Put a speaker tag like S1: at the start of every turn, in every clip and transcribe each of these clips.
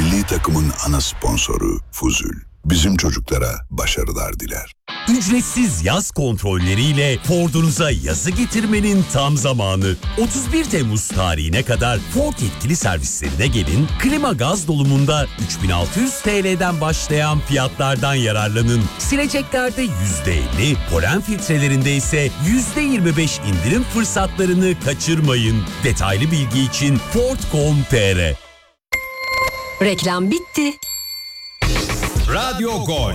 S1: Milli takımın ana sponsoru Fuzul. Bizim çocuklara başarılar diler.
S2: Ücretsiz yaz kontrolleriyle Ford'unuza yazı getirmenin tam zamanı. 31 Temmuz tarihine kadar Ford yetkili servislerine gelin, klima gaz dolumunda 3600 TL'den başlayan fiyatlardan yararlanın. Sileceklerde %50, polen filtrelerinde ise %25 indirim fırsatlarını kaçırmayın. Detaylı bilgi için Ford.com.tr.
S3: Reklam bitti.
S4: Radyo Gol,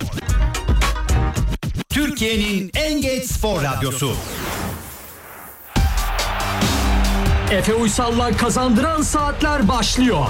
S4: Türkiye'nin en geç spor radyosu.
S5: Efe Uysal'la kazandıran saatler başlıyor.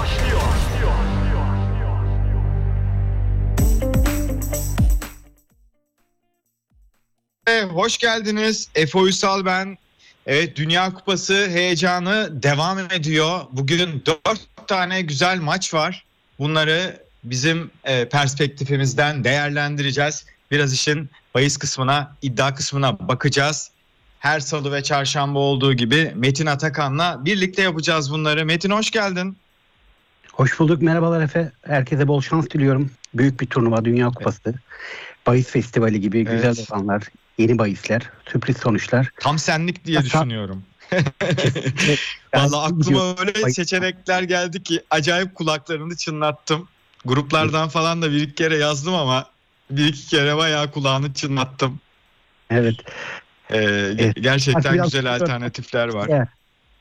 S6: Hoş geldiniz. Efe Uysal ben. Evet, Dünya Kupası heyecanı devam ediyor. Bugün 4 tane güzel maç var. Bunları bizim perspektifimizden değerlendireceğiz. Biraz işin bahis kısmına, iddia kısmına bakacağız. Her salı ve çarşamba olduğu gibi Metin Atakan'la birlikte yapacağız bunları. Metin, hoş geldin.
S7: Hoş bulduk. Merhabalar Efe. Herkese bol şans diliyorum. Büyük bir turnuva, Dünya Kupası. Evet. Bahis festivali gibi güzel olanlar, yeni bahisler, sürpriz sonuçlar.
S6: Tam senlik diye düşünüyorum. Vallahi aklıma öyle seçenekler geldi ki acayip kulaklarını çınlattım. Gruplardan falan da bir iki kere yazdım ama bir iki kere bayağı kulağını çınlattım.
S7: Evet.
S6: Gerçekten güzel alternatifler var. Evet.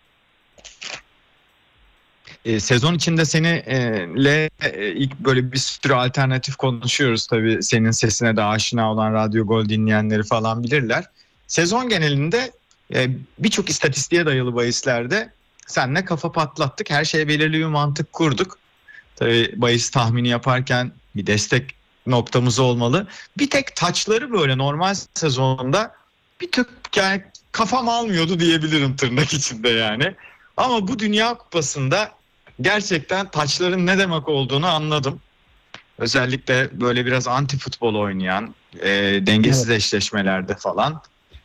S6: Sezon içinde seninle ilk böyle bir sürü alternatif konuşuyoruz. Tabii senin sesine de aşina olan Radyo Gol dinleyenleri falan bilirler. Sezon genelinde birçok istatistiğe dayalı bahislerde seninle kafa patlattık. Her şeye belirli bir mantık kurduk. Tabii bahis tahmini yaparken bir destek noktamız olmalı. Bir tek taçları böyle normal sezonda bir tık yani kafam almıyordu diyebilirim tırnak içinde yani. Ama bu Dünya Kupası'nda gerçekten taçların ne demek olduğunu anladım. Özellikle böyle biraz anti futbol oynayan, dengesiz eşleşmelerde falan.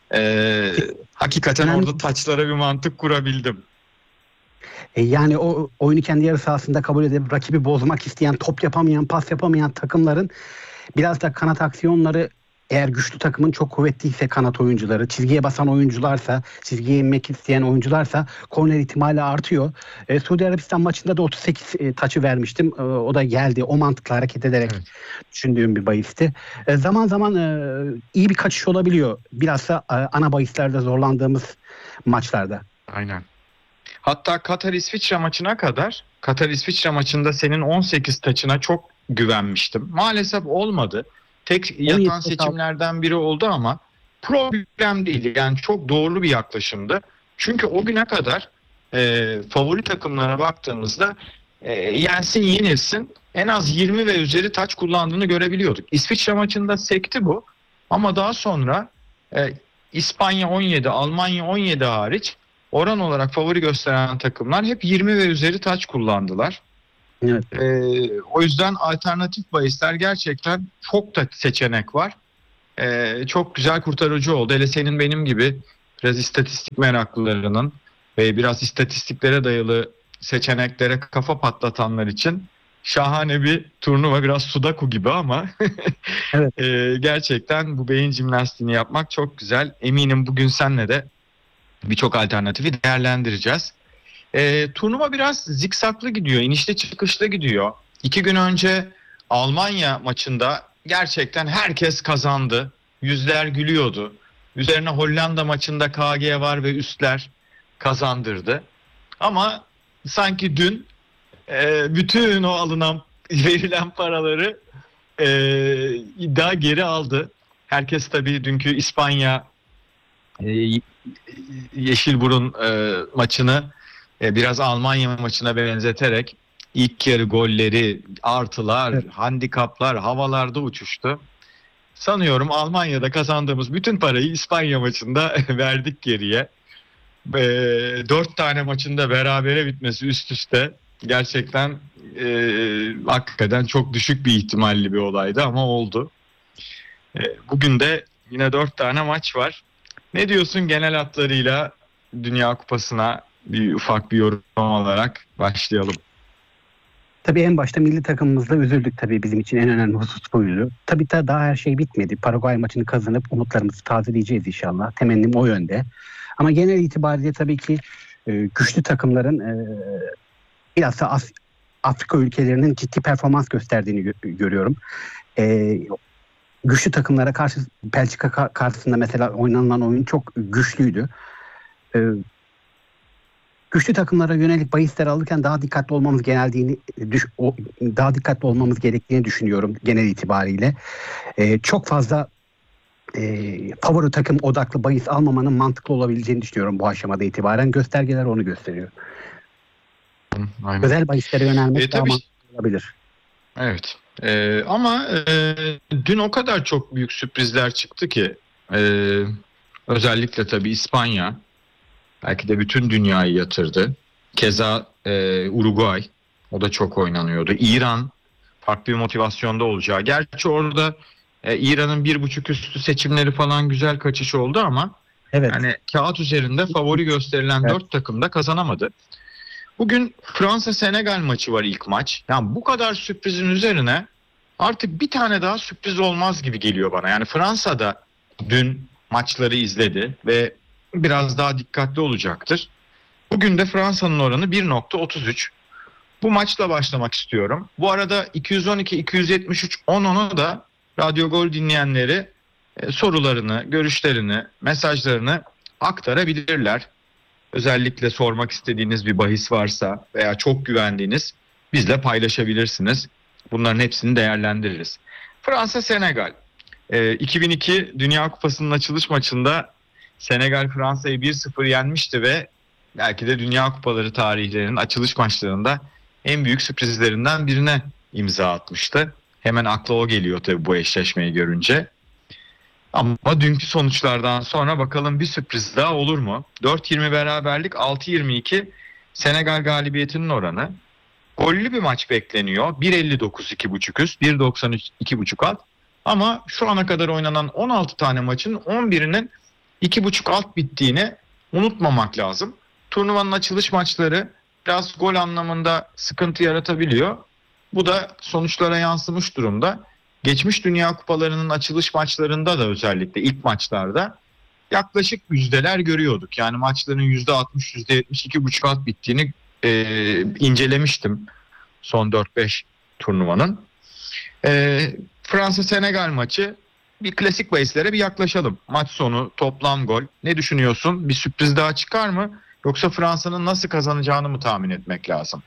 S6: Hakikaten orada taçlara bir mantık kurabildim.
S7: Yani o oyunu kendi yarı sahasında kabul edip rakibi bozmak isteyen, top yapamayan, pas yapamayan takımların biraz da kanat aksiyonları, eğer güçlü takımın çok kuvvetliyse kanat oyuncuları, çizgiye basan oyuncularsa, çizgiye inmek isteyen oyuncularsa korner ihtimali artıyor. Suudi Arabistan maçında da 38 taçı vermiştim. O da geldi. O mantıkla hareket ederek düşündüğüm bir bahisti. Zaman zaman iyi bir kaçış olabiliyor. Bilhassa ana bahislerde zorlandığımız maçlarda.
S6: Aynen. Hatta Katar-İsviçre maçına kadar, Katar-İsviçre maçında senin 18 taçına çok güvenmiştim. Maalesef olmadı. Tek yatan seçimlerden biri oldu ama problem değil. Yani çok doğru bir yaklaşımdı. Çünkü o güne kadar favori takımlara baktığımızda yensin yenilsin en az 20 ve üzeri taç kullandığını görebiliyorduk. İsviçre maçında sekti bu. Ama daha sonra İspanya 17, Almanya 17 hariç oran olarak favori gösteren takımlar hep 20 ve üzeri taç kullandılar.
S7: Evet.
S6: O yüzden alternatif bahisler gerçekten çok da seçenek var. Çok güzel kurtarıcı oldu. Hele senin benim gibi biraz istatistik meraklılarının ve biraz istatistiklere dayalı seçeneklere kafa patlatanlar için şahane bir turnuva. Biraz sudoku gibi ama
S7: evet.
S6: Gerçekten bu beyin jimnastiğini yapmak çok güzel. Eminim bugün seninle de birçok alternatifi değerlendireceğiz. Turnuva biraz zikzaklı gidiyor, inişli çıkışlı gidiyor. 2 gün önce Almanya maçında gerçekten herkes kazandı. Yüzler gülüyordu. Üzerine Hollanda maçında KG var ve üstler kazandırdı. Ama sanki dün bütün o verilen paraları iddia geri aldı. Herkes tabii dünkü İspanya Yeşilburun maçını biraz Almanya maçına benzeterek ilk yarı golleri, artılar, handikaplar havalarda uçuştu. Sanıyorum Almanya'da kazandığımız bütün parayı İspanya maçında verdik geriye. 4 tane maçında berabere bitmesi üst üste gerçekten hakikaten çok düşük bir ihtimalli bir olaydı ama oldu. Bugün de yine 4 tane maç var. Ne diyorsun genel hatlarıyla Dünya Kupası'na? Bir ufak bir yorum olarak başlayalım.
S7: Tabii en başta milli takımımızla üzüldük tabii, bizim için en önemli husus buydu. Tabii daha her şey bitmedi. Paraguay maçını kazanıp umutlarımızı tazeleyeceğiz inşallah. Temennim o yönde. Ama genel itibariyle tabii ki güçlü takımların bilhassa Afrika ülkelerinin ciddi performans gösterdiğini görüyorum. Güçlü takımlara karşı Belçika karşısında mesela oynanılan oyun çok güçlüydü. Güçlü takımlara yönelik bahisler alırken daha dikkatli olmamız gerektiğini düşünüyorum genel itibariyle. Çok fazla favori takım odaklı bahis almamanın mantıklı olabileceğini düşünüyorum bu aşamada itibaren. Göstergeler onu gösteriyor.
S6: Aynen.
S7: Özel bahislere yönelmek daha mantıklı olabilir.
S6: Evet. Ama dün o kadar çok büyük sürprizler çıktı ki özellikle tabii İspanya belki de bütün dünyayı yatırdı. Keza Uruguay, o da çok oynanıyordu. İran farklı bir motivasyonda olacağı. Gerçi orada İran'ın 1.5 üstü seçimleri falan güzel kaçış oldu ama
S7: Evet.
S6: yani kağıt üzerinde favori gösterilen 4 takım da kazanamadı. Bugün Fransa-Senegal maçı var, ilk maç. Yani bu kadar sürprizin üzerine artık bir tane daha sürpriz olmaz gibi geliyor bana. Yani Fransa da dün maçları izledi ve biraz daha dikkatli olacaktır. Bugün de Fransa'nın oranı 1.33. Bu maçla başlamak istiyorum. Bu arada 212-273-10-10'u da Radyo Gol dinleyenleri sorularını, görüşlerini, mesajlarını aktarabilirler. Özellikle sormak istediğiniz bir bahis varsa veya çok güvendiğiniz, bizle paylaşabilirsiniz. Bunların hepsini değerlendiririz. Fransa-Senegal. 2002 Dünya Kupası'nın açılış maçında Senegal Fransa'yı 1-0 yenmişti ve belki de Dünya Kupaları tarihlerinin açılış maçlarında en büyük sürprizlerinden birine imza atmıştı. Hemen akla o geliyor tabii bu eşleşmeyi görünce. Ama dünkü sonuçlardan sonra bakalım bir sürpriz daha olur mu? 4-20 beraberlik, 6-22 Senegal galibiyetinin oranı. Gollü bir maç bekleniyor. 1.59 2.5 üst, 1.93 2.5 alt. Ama şu ana kadar oynanan 16 tane maçın 11'inin 2.5 alt bittiğini unutmamak lazım. Turnuvanın açılış maçları biraz gol anlamında sıkıntı yaratabiliyor. Bu da sonuçlara yansımış durumda. Geçmiş Dünya Kupalarının açılış maçlarında da özellikle ilk maçlarda yaklaşık yüzdeler görüyorduk. Yani maçların %60, %70, 2.5 alt bittiğini incelemiştim son 4-5 turnuvanın. Fransa-Senegal maçı, bir klasik bahislere bir yaklaşalım. Maç sonu toplam gol. Ne düşünüyorsun? Bir sürpriz daha çıkar mı? Yoksa Fransa'nın nasıl kazanacağını mı tahmin etmek lazım?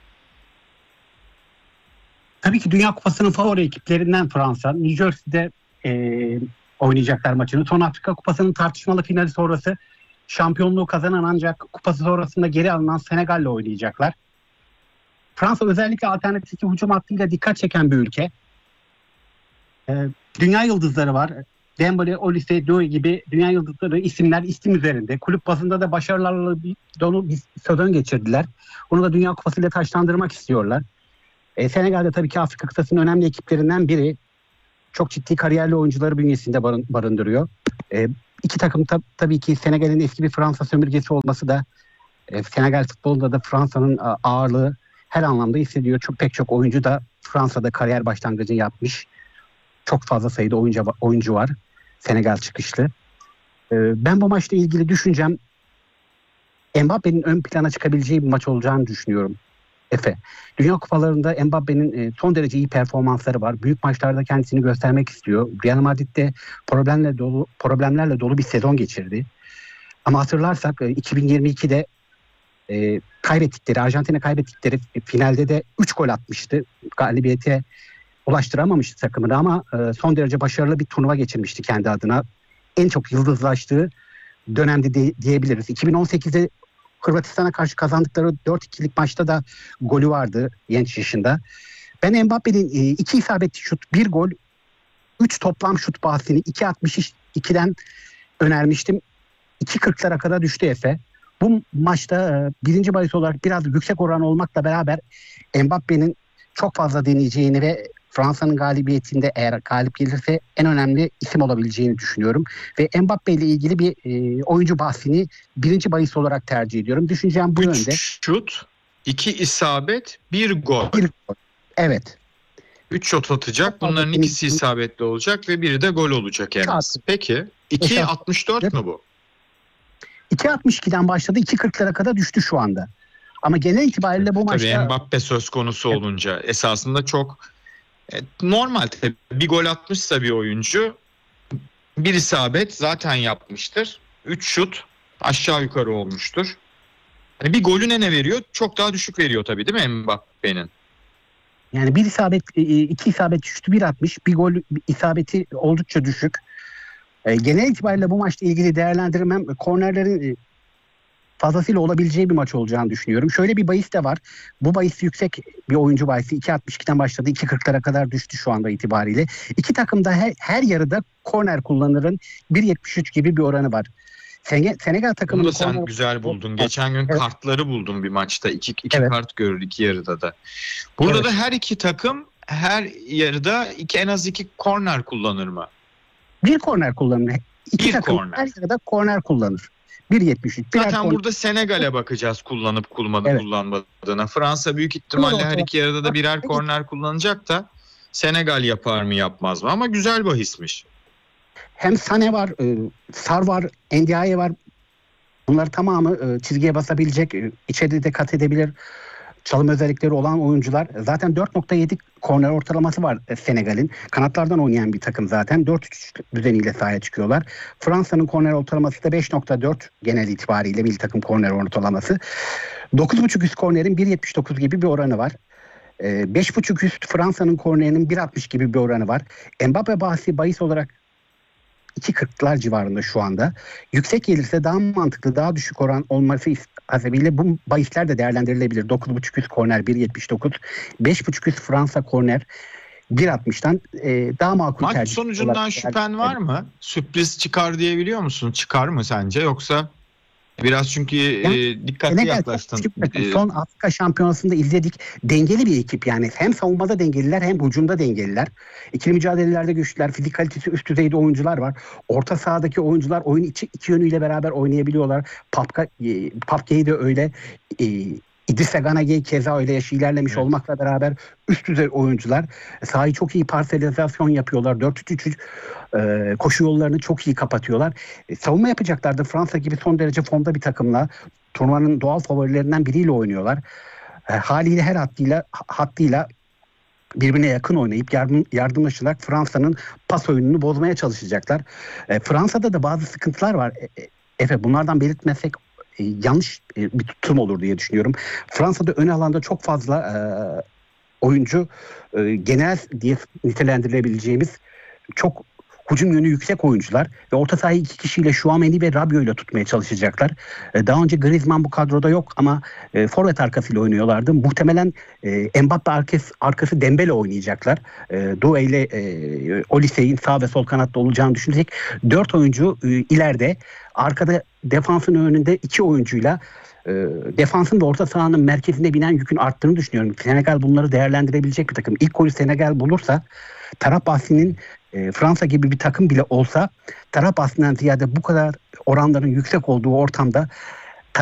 S7: Tabii ki Dünya Kupası'nın favori ekiplerinden Fransa. New Jersey'de oynayacaklar maçını. Son Afrika Kupası'nın tartışmalı finali sonrası şampiyonluğu kazanan ancak kupası sonrasında geri alınan Senegal'le oynayacaklar. Fransa özellikle alternatif hücum hattıyla dikkat çeken bir ülke. Dünya yıldızları var. Dembele, Olise, Doué gibi dünya yıldızları isim üzerinde. Kulüp bazında da başarılarla dolu bir sezon geçirdiler. Bunu da Dünya Kupası ile taçlandırmak istiyorlar. Senegal'de tabii ki Afrika kıtasının önemli ekiplerinden biri. Çok ciddi kariyerli oyuncuları bünyesinde barındırıyor. İki takım tabii ki Senegal'in eski bir Fransa sömürgesi olması da Senegal futbolunda da Fransa'nın ağırlığı her anlamda hissediyor. Pek çok oyuncu da Fransa'da kariyer başlangıcını yapmış. Çok fazla sayıda oyuncu var Senegal çıkışlı. Ben bu maçla ilgili düşüncem Mbappe'nin ön plana çıkabileceği bir maç olacağını düşünüyorum. Efe. Dünya Kupalarında Mbappe'nin son derece iyi performansları var. Büyük maçlarda kendisini göstermek istiyor. Real Madrid'de problemlerle dolu bir sezon geçirdi. Ama hatırlarsak 2022'de Arjantin'e kaybettikleri finalde de 3 gol atmıştı. Galibiyete ulaştıramamıştı takımını ama son derece başarılı bir turnuva geçirmişti kendi adına. En çok yıldızlaştığı dönemde diyebiliriz. 2018'de Hırvatistan'a karşı kazandıkları 4-2'lik maçta da golü vardı genç yaşında. Ben Mbappe'nin 2 isabetli şut, 1 gol, 3 toplam şut bahsini 2.62'den önermiştim. 2.40'lara kadar düştü Efe. Bu maçta birinci bahis olarak biraz yüksek oran olmakla beraber Mbappe'nin çok fazla deneyeceğini ve Fransa'nın galibiyetinde eğer galip gelirse en önemli isim olabileceğini düşünüyorum. Ve Mbappe ile ilgili bir oyuncu bahsini birinci bahis olarak tercih ediyorum. Düşüncem bu
S6: 3
S7: yönde.
S6: 3 şut, 2 isabet, 1 gol.
S7: Evet.
S6: 3 şut atacak. Bunların ikisi isabetli olacak ve biri de gol olacak en az. Peki 2.64 mü bu?
S7: 2.62'den başladı. 2.40'lara kadar düştü şu anda. Ama genel itibariyle bu maçta...
S6: Tabii Mbappe söz konusu olunca esasında çok normal. Tabii bir gol atmışsa bir oyuncu, bir isabet zaten yapmıştır. 3 şut aşağı yukarı olmuştur. Yani bir golüne ne veriyor? Çok daha düşük veriyor tabii, değil mi Mbappe'nin?
S7: Yani bir isabet, 2 isabet düştü, 1.60. Bir gol isabeti oldukça düşük. Genel itibariyle bu maçla ilgili değerlendirmem kornerlerin fazlasıyla olabileceği bir maç olacağını düşünüyorum. Şöyle bir bahis de var. Bu bahis yüksek bir oyuncu bahisi. 2.62'den başladı. 2.40'lara kadar düştü şu anda itibariyle. İki takım da her yarıda korner kullanırın 1.73 gibi bir oranı var. Senegal takımının...
S6: Bunu da sen güzel buldun. Geçen gün kartları buldum bir maçta. İki kart görür iki yarıda da. Burada da her iki takım her yarıda en az 2 korner kullanır mı? Bir
S7: korner kullanır. İki takım
S6: korner.
S7: Her yarıda korner kullanır. 1.73.
S6: Zaten burada Senegal'e bakacağız kullanıp kullanmadığına. Fransa büyük ihtimalle her iki yarıda da birer korner kullanacak da Senegal yapar mı yapmaz mı? Ama güzel bahismiş.
S7: Hem Sané var, Sar var, Ndiaye var. Bunlar tamamı çizgiye basabilecek, içeride de kat edebilir çalım özellikleri olan oyuncular. Zaten 4.7 korner ortalaması var Senegal'in. Kanatlardan oynayan bir takım zaten. 4-3 düzeniyle sahaya çıkıyorlar. Fransa'nın korner ortalaması da 5.4 genel itibariyle milli takım korner ortalaması. 9.5 üst kornerin 1.79 gibi bir oranı var. 5.5 üst Fransa'nın kornerinin 1.60 gibi bir oranı var. Mbappe bahis olarak 2.40'lar civarında şu anda. Yüksek gelirse daha mantıklı, daha düşük oran olması hasebiyle bu bahisler de değerlendirilebilir. 9.5 üst korner 1.79, 5.5 üst Fransa korner 1.60'dan daha makul
S6: tercih.
S7: Maç
S6: sonucundan şüphen var mı? Sürpriz çıkar diyebiliyor musun? Çıkar mı sence? Yoksa biraz çünkü dikkatli yaklaştın.
S7: Son Afrika Şampiyonası'nda izledik. Dengeli bir ekip yani. Hem savunmada dengeliler hem hücumda dengeliler. İkili mücadelelerde güçlüler. Fizik kalitesi üst düzeyde oyuncular var. Orta sahadaki oyuncular oyun içi iki yönüyle beraber oynayabiliyorlar. Papke'yi de öyle. İdrissa Ganage'yi keza öyle yaşı ilerlemiş olmakla beraber üst düzey oyuncular. Sahayı çok iyi parselizasyon yapıyorlar. 4-3-3 koşu yollarını çok iyi kapatıyorlar. Savunma yapacaklardı. Fransa gibi son derece formda bir takımla, turnuvanın doğal favorilerinden biriyle oynuyorlar. Haliyle her hattıyla birbirine yakın oynayıp yardımlaşarak Fransa'nın pas oyununu bozmaya çalışacaklar. Fransa'da da bazı sıkıntılar var. Efe, bunlardan belirtmesek yanlış bir tutum olur diye düşünüyorum. Fransa'da ön alanda çok fazla oyuncu genel diye nitelendirilebileceğimiz çok hücum yönü yüksek oyuncular ve orta sahayı 2 kişiyle Chouameni ve Rabiot ile tutmaya çalışacaklar. Daha önce Griezmann bu kadroda yok ama forvet arkasıyla oynuyorlardı. Muhtemelen Mbappe arkası Dembele oynayacaklar. Doué ile Olisey'in sağ ve sol kanatta olacağını düşünecek. 4 oyuncu ileride, arkada defansın önünde 2 oyuncuyla defansın ve orta sahanın merkezinde binen yükün arttığını düşünüyorum. Senegal bunları değerlendirebilecek bir takım. İlk golü Senegal bulursa taraf bahsinin Fransa gibi bir takım bile olsa taraf bahsinden ziyade bu kadar oranların yüksek olduğu ortamda